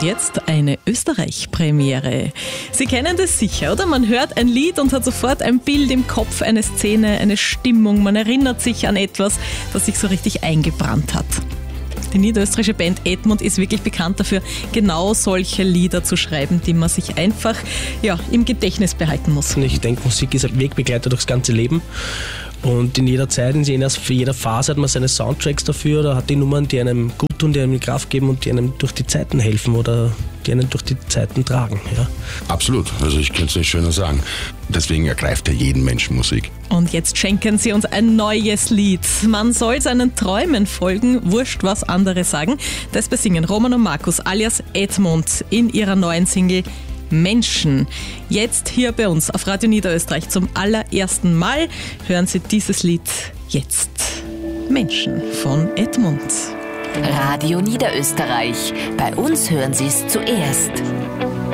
jetzt eine Österreich-Premiere. Sie kennen das sicher, oder? Man hört ein Lied und hat sofort ein Bild im Kopf, eine Szene, eine Stimmung. Man erinnert sich an etwas, das sich so richtig eingebrannt hat. Die niederösterreichische Band Edmund ist wirklich bekannt dafür, genau solche Lieder zu schreiben, die man sich einfach im Gedächtnis behalten muss. Ich denke, Musik ist ein Wegbegleiter durchs ganze Leben. Und in jeder Zeit, für jeder Phase hat man seine Soundtracks dafür oder hat die Nummern, die einem gut tun, die einem Kraft geben und die einem durch die Zeiten helfen oder die einen durch die Zeiten tragen. Ja. Absolut, also ich könnte es nicht schöner sagen. Deswegen ergreift ja jeden Menschen Musik. Und jetzt schenken Sie uns ein neues Lied. Man soll seinen Träumen folgen, wurscht was andere sagen. Das besingen Roman und Markus alias Edmund in ihrer neuen Single Menschen. Jetzt hier bei uns auf Radio Niederösterreich zum allerersten Mal hören Sie dieses Lied jetzt. Menschen von Edmund. Radio Niederösterreich. Bei uns hören Sie es zuerst.